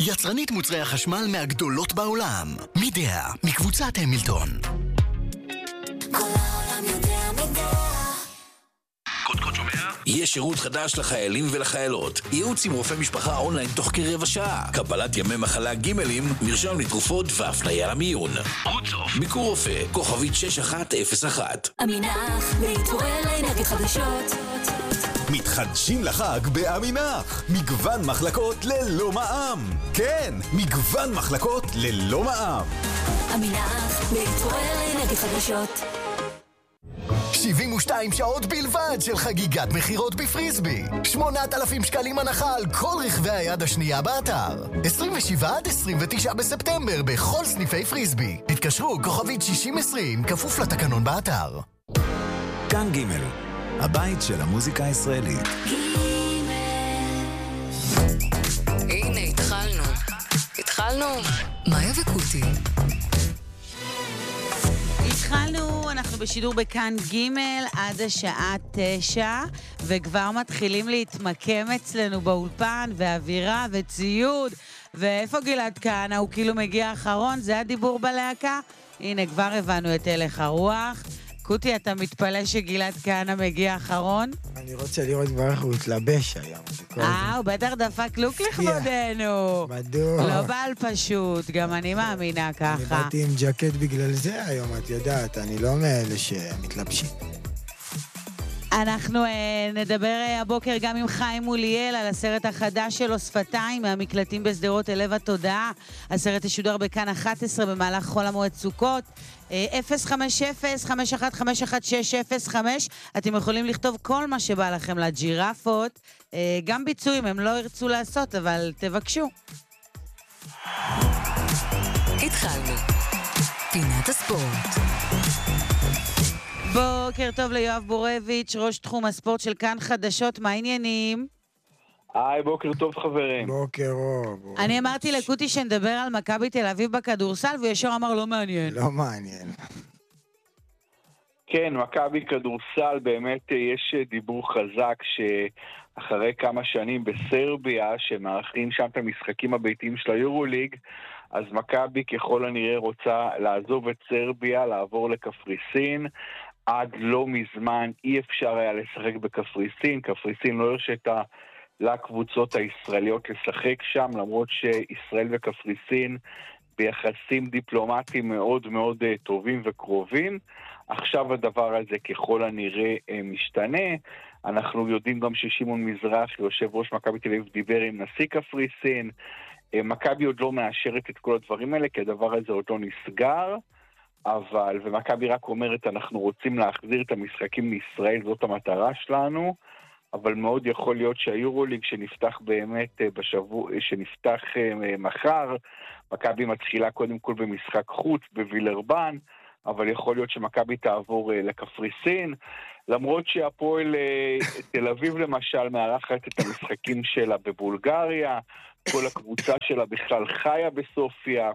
יצרנית מוצרי החשמל מהגדולות בעולם. מידע, מקבוצת המילטון. כל העולם יודע מידע. קודקוד שומע? יש שירות חדש לחיילים ולחיילות. ייעוץ עם רופא משפחה אונליין תוך כרבע שעה. קבלת ימי מחלה גימלים, מרשם לתרופות והפניה למיון. רוצוף, ביקור רופא, כוכבית 6101. אמינח, להתעורר לאנרגיות חדשות. מתחדשים לחג באמינח. מגוון מחלקות ללא מע"מ. כן, מגוון מחלקות ללא מע"מ. אמינח, להתעורר לאנרגיות חדשות. 72 שעות בלבד של חגיגת מחירות בפריסבי. 8,000 שקלים הנחה על כל רכבי היד השנייה באתר. 27 עד 29 בספטמבר בכל סניפי פריסבי. התקשרו כוכבית 6020 כפוף לתקנון באתר. כאן ג' הבית של המוזיקה הישראלית. הנה, התחלנו. מאיה וקוטי. התחלנו, אנחנו בשידור בכאן ג' עד השעה 9, וכבר מתחילים להתמקם אצלנו באולפן, ואווירה וציוד, ואיפה גלעד כהנא? הוא כאילו מגיע אחרון, זה הדיבור בלהקה? הנה, כבר הבנו את הלך הרוח. קוטי, אתה מתפלא שגלעד כהנא מגיע אחרון? אני רוצה לראות כבר איך הוא התלבש היום. הוא בטח דפק לוק לכבודנו. מדוע? לא בעל פשוט, גם אני מאמינה ככה. אני באתי עם ג'קט בגלל זה היום, את יודעת, אני לא מאלה שמתלבשים. אנחנו נדבר הבוקר גם עם חיים מוליאל על הסרט החדש שלו, שפתיים, מהמקלטים בסדרות אל לב התודעה. הסרט ישודר בכאן 11 במהלך חול המועד סוכות. 050-5151605. אתם יכולים לכתוב כל מה שבא לכם לג'ירפות, גם ביצועים הם לא ירצו לעשות, אבל תבקשו. התחלנו. פינת הספורט. בוקר טוב ליואב בורביץ', ראש תחום הספורט של כאן חדשות, מה העניינים? היי, בוקר טוב חברים. בוקר אור. אני אמרתי לקוטי שנדבר על מכבי תל אביב בכדורסל, והוא ישר אמר לא מעניין. לא מעניין. כן, מכבי כדורסל, באמת יש דיבור חזק שאחרי כמה שנים בסרביה, שמארחים שם את המשחקים הביתיים של היורוליג, אז מכבי ככל הנראה רוצה לעזוב את סרביה, לעבור לקפריסין. עד לא מזמן אי אפשר היה לשחק בקפריסין, קפריסין לא הרשתה לקבוצות הישראליות לשחק שם, למרות שישראל וקפריסין ביחסים דיפלומטיים מאוד מאוד טובים וקרובים. עכשיו הדבר הזה ככל הנראה משתנה. אנחנו יודעים גם ששימון מזרח, יושב ראש מכבי תל אביב, דיבר עם נשיא קפריסין. מכבי עוד לא מאשרת את כל הדברים האלה, כי הדבר הזה עוד לא נסגר. ומכבי רק אומרת, אנחנו רוצים להחזיר את המשחקים לישראל, זאת המטרה שלנו. אבל מאוד יכול להיות שהיורוליג שנפתח באמת שנפתח מחר, מכבי מתחילה קודם כל במשחק חוץ בווילרבן, אבל יכול להיות שמכבי תעבור לקפריסין, למרות שהפועל תל אביב למשל מארחת את המשחקים שלה בבולגריה, כל הקבוצה שלה בכלל חיה בסופיה,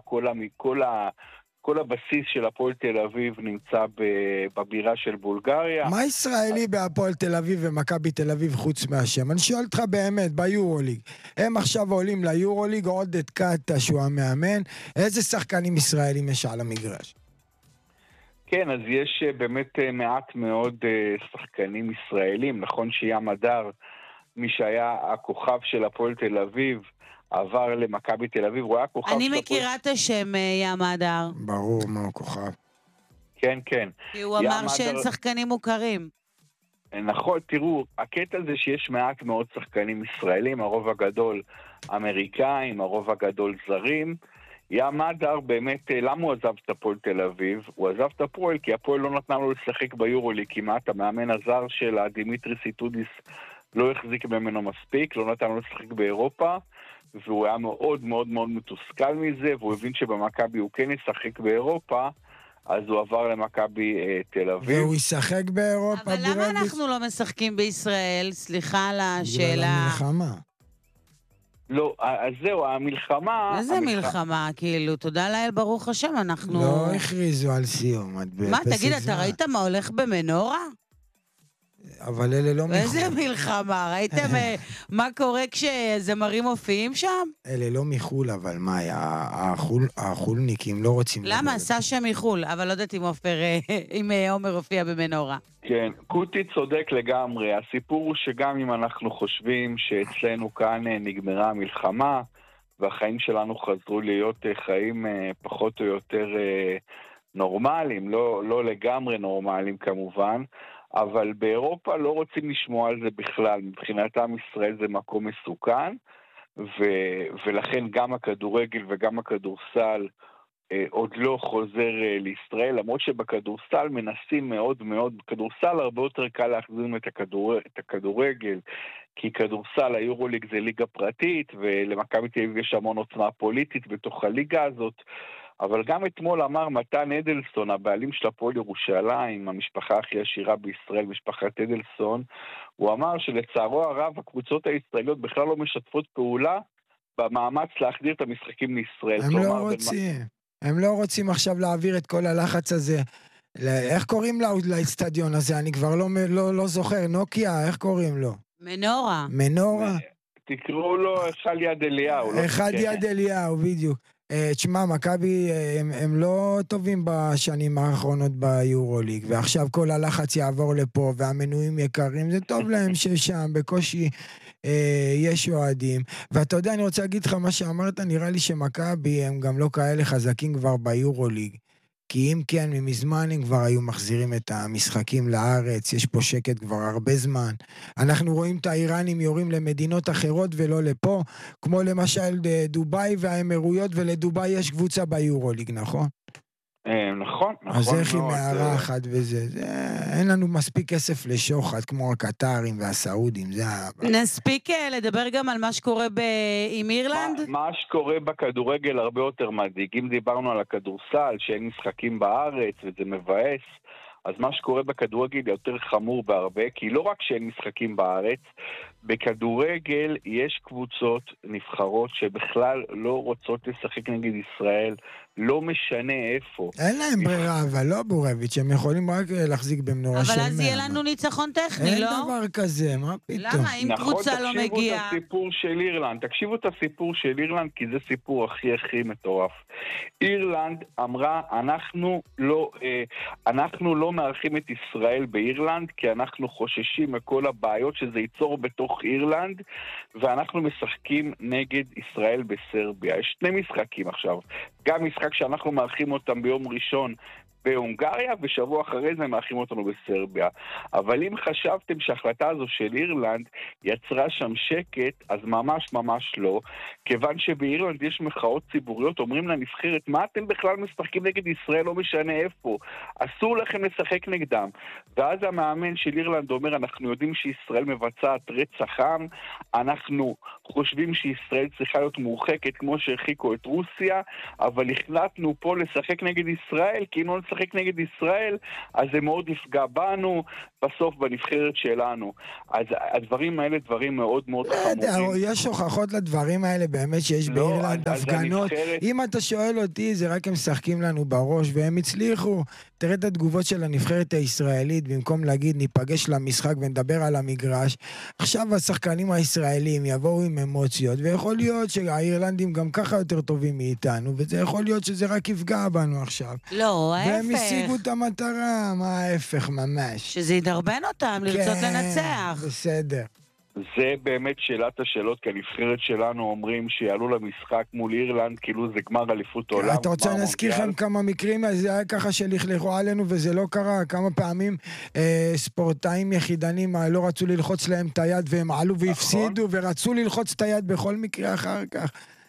כל הבסיס של הפועל תל אביב נמצא בבירה של בולגריה. מה ישראלי בהפועל תל אביב ומכבי תל אביב חוץ מהשם? אני שואל אותך באמת, ביורוליג. הם עכשיו עולים ליורוליג, עוד את קאטה שהוא המאמן. איזה שחקנים ישראלים יש על המגרש? כן, אז יש באמת מעט מאוד שחקנים ישראלים. נכון שים הדר, מי שהיה הכוכב של הפועל תל אביב, עבר למכבי תל אביב, הוא היה כוכב... אני מכירה את השם ים הדר. ברור, מה הוא כוכב. כן, כן. כי הוא אמר שאין שחקנים מוכרים. נכון, תראו, הקטע זה שיש מעט מאוד שחקנים ישראלים, הרוב הגדול אמריקאים, הרוב הגדול זרים. ים הדר באמת, למה הוא עזב את הפועל תל אביב? הוא עזב את הפועל כי הפועל לא נתנה לו לשחק ביורוליג כמעט, המאמן הזר שלה, דימיטרי סיטודיס, לא החזיק ממנו מספיק, לא נתן לו לשחק באירופה, והוא היה מאוד מאוד מאוד מתוסכל מזה, והוא הבין שבמכבי הוא כן ישחק באירופה, אז הוא עבר למכבי תל אביב. והוא ישחק באירופה. אבל למה אנחנו לא משחקים בישראל? סליחה על השאלה. בגלל המלחמה. לא, אז זהו, המלחמה... איזה מלחמה? כאילו, תודה לאל, ברוך השם, אנחנו... לא הכריזו על סיום. מה, תגיד, אתה ראית מה הולך במנורה? אבל אלה לא מחול. איזה מלחמה, ראיתם מה קורה כשזמרים מופיעים שם? אלה לא מחול, אבל מה, החולניקים לא רוצים... למה? סשה מחול, אבל לא יודעת אם עומר הופיע במנורה. כן, קוטי צודק לגמרי. הסיפור הוא שגם אם אנחנו חושבים שאצלנו כאן נגמרה המלחמה, והחיים שלנו חזרו להיות חיים פחות או יותר נורמליים, לא לגמרי נורמליים כמובן, אבל באירופה לא רוצים לשמוע על זה בכלל. מבחינתם ישראל זה מקום מסוכן, ולכן גם הכדורגל וגם הכדורסל עוד לא חוזר לישראל, למרות שבכדורסל מנסים מאוד מאוד, בכדורסל הרבה יותר קל להחזיר את הכדורגל, כי כדורסל, היורוליג זה ליגה פרטית, ולמכבי תל אביב יש המון עוצמה פוליטית בתוך הליגה הזאת, אבל גם אתמול אמר מתן אדלסון, הבעלים של הפועל ירושלים, המשפחה הכי עשירה בישראל, משפחת אדלסון, הוא אמר שלצערו הרב הקבוצות הישראליות בכלל לא משתפות פעולה במאמץ להחדיר את המשחקים לישראל. הם לא רוצים. הם לא רוצים עכשיו להעביר את כל הלחץ הזה. איך קוראים לאצטדיון הזה? אני כבר לא זוכר. נוקיה, איך קוראים לו? מנורה. מנורה? תקראו לו אחד יד אליהו. אחד יד אליהו, בדיוק. תשמע, מכבי הם לא טובים בשנים האחרונות ביורוליג, ועכשיו כל הלחץ יעבור לפה, והמנויים יקרים, זה טוב להם ששם, בקושי יש אוהדים. ואתה יודע, אני רוצה להגיד לך מה שאמרת, נראה לי שמכבי הם גם לא כאלה חזקים כבר ביורוליג, כי אם כן, מזמן הם כבר היו מחזירים את המשחקים לארץ, יש פה שקט כבר הרבה זמן. אנחנו רואים את האיראנים יורים למדינות אחרות ולא לפה, כמו למשל דובאי והאמירויות, ולדובאי יש קבוצה ביורוליג, נכון? נכון. אז איך היא מערה אחת וזה? אין לנו מספיק כסף לשוחד, כמו הקטרים והסעודים, זה... נספיק לדבר גם על מה שקורה עם אירלנד? מה שקורה בכדורגל הרבה יותר מדאיג. אם דיברנו על הכדורסל, שאין משחקים בארץ וזה מבאס, אז מה שקורה בכדורגל יותר חמור בהרבה, כי לא רק שאין משחקים בארץ, בכדורגל יש קבוצות נבחרות שבכלל לא רוצות לשחק נגד ישראל, לא משנה איפה. אין להם ברירה, אבל לא בורביץ', הם יכולים רק להחזיק במנורה של אבל אז יהיה לנו ניצחון טכני, לא? אין דבר כזה, מה פתאום? למה? אם קבוצה לא מגיעה... נכון, תקשיבו את הסיפור של אירלנד, כי זה סיפור הכי מטורף. אירלנד אמרה, אנחנו לא מארחים את ישראל באירלנד, כי אנחנו חוששים מכל הבעיות שזה ייצור בתוך אירלנד, ואנחנו משחקים נגד ישראל בסרביה. יש שני משחקים עכשיו. גם משחק שאנחנו מארחים אותם ביום ראשון בהונגריה, ושבוע אחרי זה מארחים אותנו בסרביה. אבל אם חשבתם שההחלטה הזו של אירלנד יצרה שם שקט, אז ממש לא, כיוון שבאירלנד יש מחאות ציבוריות, אומרים לנבחרת, מה אתם בכלל משחקים נגד ישראל, לא משנה איפה, אסור לכם לשחק נגדם. ואז המאמן של אירלנד אומר, אנחנו יודעים שישראל מבצעת רצח עם, אנחנו חושבים שישראל צריכה להיות מורחקת כמו שהרחיקו את רוסיה, אבל החלטנו פה לשחק נגד ישראל, כי אם לא נשחק נגד ישראל, אז זה מאוד יפגע בנו, בסוף בנבחרת שלנו. אז הדברים האלה דברים מאוד מאוד חמורים. יש הוכחות לדברים האלה באמת שיש באירלנד הפגנות. אם אתה שואל אותי, זה רק הם משחקים לנו בראש, והם הצליחו. תראה את התגובות של הנבחרת הישראלית, במקום להגיד ניפגש למשחק ונדבר על המגרש. עכשיו השחקנים הישראלים יבואו עם אמוציות, ויכול להיות שהאירלנדים גם ככה יותר טובים מאיתנו, וזה יכול להיות שזה רק יפגע בנו עכשיו. לא, ההפך. והם השיגו את המטרה, מה ההפך ממש. שזה ידרבן אותם לרצות לנצח. בסדר. זה באמת שאלת השאלות, כי הנבחרת שלנו אומרים שיעלו למשחק מול אירלנד, כאילו זה גמר אליפות עולם. אתה רוצה להזכיר לכם כמה מקרים, זה היה ככה שלכלכו עלינו וזה לא קרה, כמה פעמים ספורטאים יחידנים לא רצו ללחוץ להם את היד והם עלו והפסידו ורצו ללחוץ את היד בכל מקרה אחר כך.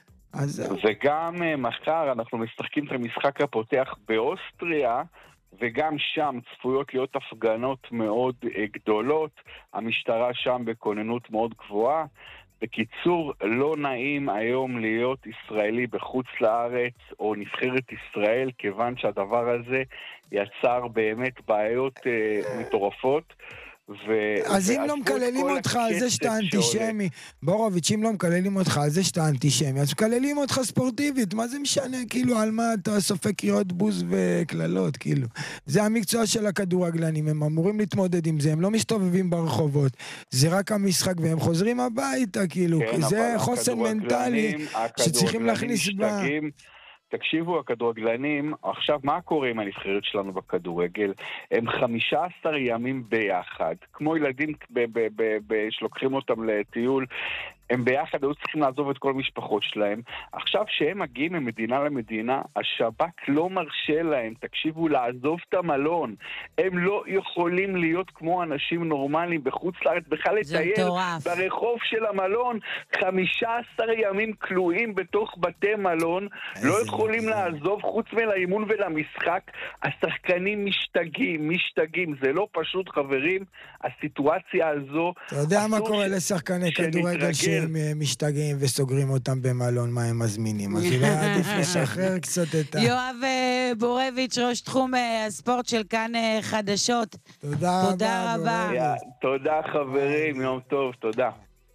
וגם מחר אנחנו משחקים את המשחק הפותח באוסטריה, וגם שם צפויות להיות הפגנות מאוד גדולות, המשטרה שם בכוננות מאוד גבוהה. בקיצור, לא נעים היום להיות ישראלי בחוץ לארץ או נבחרת ישראל, כיוון שהדבר הזה יצר באמת בעיות מטורפות, אז אם לא מקללים אותך על זה שאתה אנטישמי, בורוביץ', אם לא מקללים אותך על זה שאתה אנטישמי, אז מקללים אותך ספורטיבית, מה זה משנה, כאילו, על מה אתה סופג קריאות בוז וכללות, כאילו. זה המקצוע של הכדורגלנים, הם אמורים להתמודד עם זה, הם לא מסתובבים ברחובות, זה רק המשחק, והם חוזרים הביתה, כאילו, זה חוסן מנטלי שצריכים להכניס בה. תקשיבו, הכדורגלנים, עכשיו מה קורה עם הנבחרת שלנו בכדורגל? הם 15 ימים ביחד, כמו ילדים שלוקחים אותם לטיול, הם ביחד היו צריכים לעזוב את כל המשפחות שלהם. עכשיו שהם מגיעים ממדינה למדינה, השב"כ לא מרשה להם, תקשיבו, לעזוב את המלון. הם לא יכולים להיות כמו אנשים נורמליים בחוץ לארץ, בכלל לטייל ברחוב של המלון, 15 ימים כלואים בתוך בתי מלון, לא יכולים לעזוב חוץ מלאימון ולמשחק. השחקנים משתגעים, זה לא פשוט, חברים, הסיטואציה הזו. אתה יודע מה קורה לשחקני כדורגל שהם משתגעים וסוגרים אותם במלון, מה הם מזמינים? אז אולי עדיף לשחרר קצת את יואב בורביץ', ראש תחום הספורט של כאן חדשות. תודה רבה. תודה חברים, יום טוב, תודה.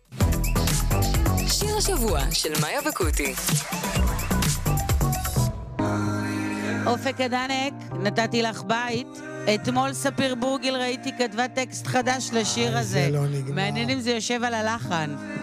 שיר השבוע של מאיה וקוטי. אופק הדנק, נתתי לך בית. אתמול ספיר בורגיל ראיתי כתבה טקסט חדש לשיר הזה. זה לא נגמר. מעניין אם זה יושב על הלחן.